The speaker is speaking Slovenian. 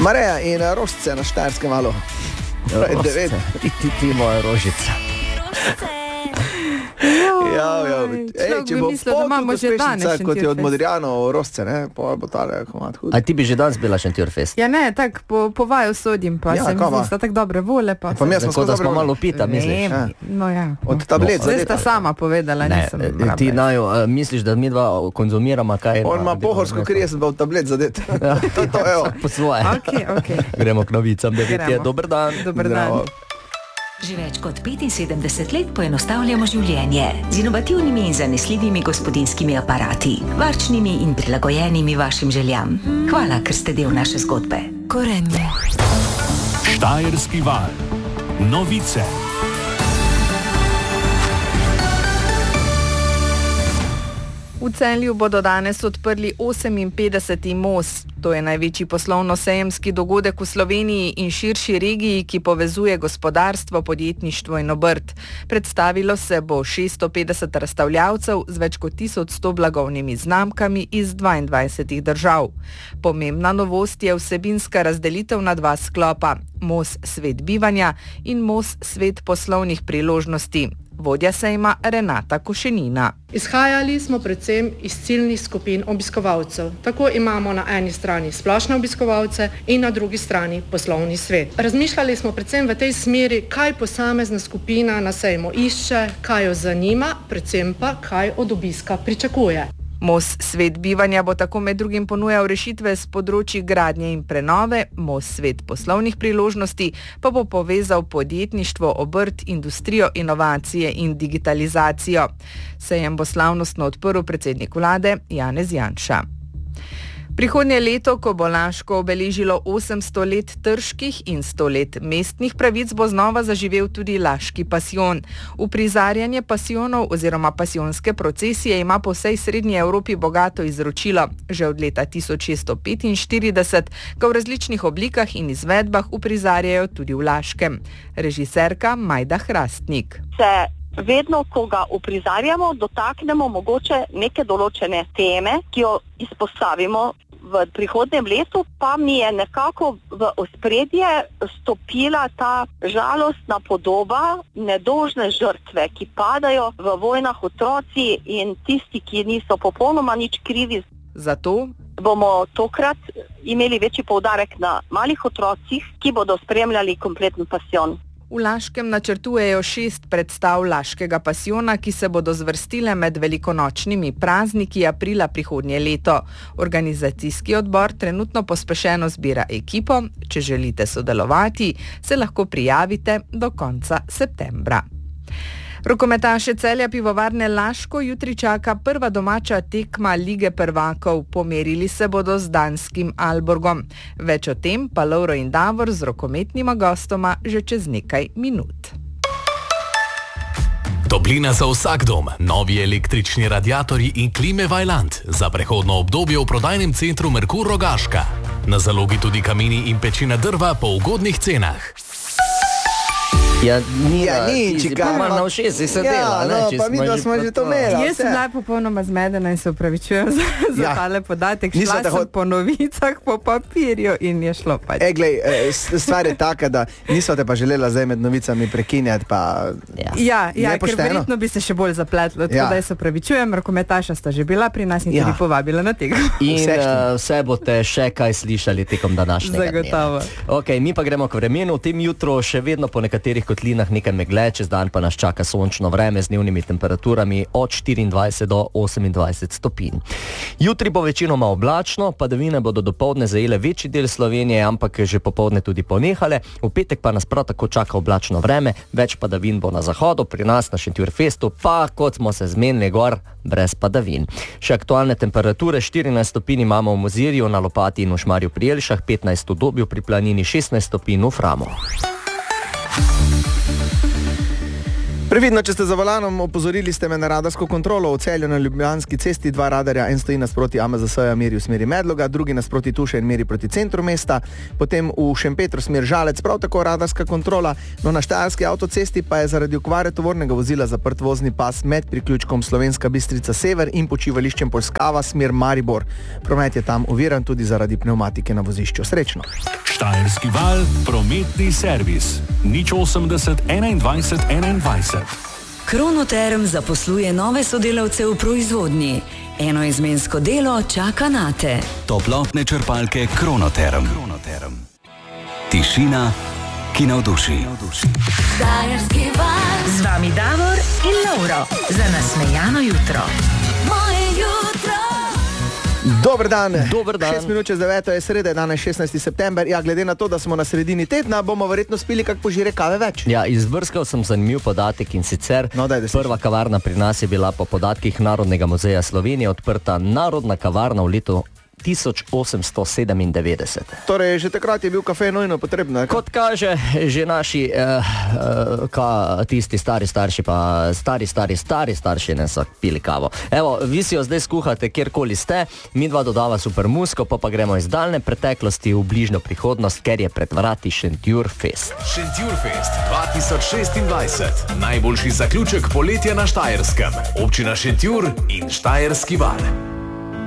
Mareja in rožice na Štajerskem malo. Ti moja rožica. Če bo imamo že danes kot je od Modrijanov rožice, ne, pa bo tale komad hud. A ti bi že danes bila Šentjurfest? Ja ne, tak po vaju sodim, pa se mi zdi, sta tak dobre vole. Pa tako da smo malo pita, misliš? No ja. Od tablet zadeta. Zdaj sta sama povedala, nisem rabila. Ti naju, misliš, da mi dva konzumiramo kaj? On ima pohorsko krijes, da v tablet zadet. To, evo. Po svoje. Okay. Gremo k novicam, da vidite. Dober dan. Dober dan. Že več kot 75 let poenostavljamo življenje z inovativnimi in zanesljivimi gospodinjskimi aparati, varčnimi in prilagojenimi vašim željam. Hvala, ker ste del naše zgodbe. Gorenje. Štajerski val. Novice. V Celju bodo danes odprli 58. most. To je največji poslovno-sejemski dogodek v Sloveniji in širši regiji, ki povezuje gospodarstvo, podjetništvo in obrt. Predstavilo se bo 650 razstavljavcev z več kot 1100 blagovnimi znamkami iz 22 držav. Pomembna novost je vsebinska razdelitev na dva sklopa, most Svet bivanja in most Svet poslovnih priložnosti. Vodja sejma Renata Košenina. Izhajali smo predvsem iz ciljnih skupin obiskovalcev. Tako imamo na eni strani splošne obiskovalce in na drugi strani poslovni svet. Razmišljali smo predvsem v tej smeri, kaj posamezna skupina na sejmu išče, kaj jo zanima, predvsem pa kaj od obiska pričakuje. Most Svet bivanja bo tako med drugim ponujal rešitve z področji gradnje in prenove, most Svet poslovnih priložnosti pa bo povezal podjetništvo, obrt, industrijo, inovacije in digitalizacijo. Sejem bo slavnostno odprl predsednik vlade Janez Janša. Prihodnje leto, ko bo Laško obeležilo 800 let trških in 100 let mestnih pravic, bo znova zaživel tudi Laški pasijon. Uprizarjanje pasijonov oziroma pasijonske procesije ima po vsej srednji Evropi bogato izročilo. Že od leta 1645 ga v različnih oblikah in izvedbah uprizarjajo tudi v Laškem. Režiserka Majda Hrastnik. Vedno, ko ga uprizarjamo, dotaknemo mogoče neke določene teme, ki jo izpostavimo. V prihodnjem letu pa mi je nekako v ospredje stopila ta žalostna podoba nedolžne žrtve, ki padajo v vojnah, otroci in tisti, ki niso popolnoma nič krivi. Zato bomo tokrat imeli večji poudarek na malih otrocih, ki bodo spremljali kompleten pasijon. V Laškem načrtujejo 6 predstav Laškega pasijona, ki se bodo zvrstile med velikonočnimi prazniki aprila prihodnje leto. Organizacijski odbor trenutno pospešeno zbira ekipo. Če želite sodelovati, se lahko prijavite do konca septembra. Rokometaše Celja Pivovarne Laško jutri čaka prva domača tekma Lige prvakov. Pomerili se bodo z danskim Aalborgom. Več o tem pa Lovro in Davor z rokometnima gostoma že čez nekaj minut. Toplina za vsak dom, novi električni radiatorji in klime Vaillant za prehodno obdobje v prodajnem centru Merkur Rogaška. Na zalogi tudi kamini in pečina drva po ugodnih cenah. Ja, ni, čekaj, malo na všesi se dela. Pa mi da smo že to imeli. Jaz sem bila popolnoma zmedena in se upravičujem za tale podatek. Šla sem po novicah, po papirju in je šlo pač. Glej, stvar je taka, da niso te pa želela zdaj med novicami prekinjati, pa Ja, ker verjetno bi se še bolj zapletlo, tako da se upravičujem. Rokometaša sta že bila pri nas in tudi povabila na tega. In vse boste še kaj slišali tekom današnjega dneva. Zagotovo. Ok, mi pa gremo k vremenu. V tem jutru še vedno po nekaterih kotlinah nekaj megle, čez dan pa nas čaka sončno vreme z dnevnimi temperaturami od 24 do 28 stopinj. Jutri bo večinoma oblačno, padavine bodo dopoldne zajele večji del Slovenije, ampak že popoldne tudi ponehale. V petek pa nas prav tako čaka oblačno vreme, več padavin bo na zahodu, pri nas na Šentjurfestu pa, kot smo se zmenili, gor brez padavin. Še aktualne temperature: 14 stopinj imamo v Mozirju, na Lopati in v Šmarju pri Jelšah, 15 v Dobju pri Planini, 16 stopinj v Framu. Previdno, če ste za volanom, opozorili ste me na radarsko kontrolo v Celju na Ljubljanski cesti. 2 radarja, en stoji nasproti AMZS-ja, meri v smeri Medloga, drugi nasproti Tuše in meri proti centru mesta, potem v Šempetru smer Žalec, prav tako radarska kontrola. No, na Štajerski avtocesti pa je zaradi okvare tovornega vozila zaprt vozni pas med priključkom Slovenska Bistrica Sever in počivališčem Polskava smer Maribor. Promet je tam oviran tudi zaradi pnevmatike na vozišču. Srečno! Štajerski val, prometni servis. 080 21 21. Kronoterm zaposluje nove sodelavce v proizvodnji. Enoizmensko delo čaka nate. Toplotne črpalke Kronoterm. Tišina, ki navduši. Štajerski val. Z vami Davor in Lauro. Za nasmejano jutro. Moje jutro. Dober dan. 6 minut čez 9 je sreda, danes 16. september. Ja, glede na to, da smo na sredini tedna, bomo verjetno spili kak požirek kave več. Ja, izbrskal sem zanimiv podatek in sicer prva kavarna pri nas je bila po podatkih Narodnega muzeja Slovenije odprta narodna kavarna v letu 1897. Torej, že takrat je bil kafe nujno potrebno. Kot kaže, že naši tisti stari starši pa stari starši ne so pili kavo. Evo, vi si jo zdaj skuhate kjerkoli ste, mi dva dodava super musko, pa gremo iz daljne preteklosti v bližnjo prihodnost, ker je pred vrati Šentjur Fest. Šentjur Fest 2026. Najboljši zaključek poletja na Štajerskem. Občina Šentjur in Štajerski val.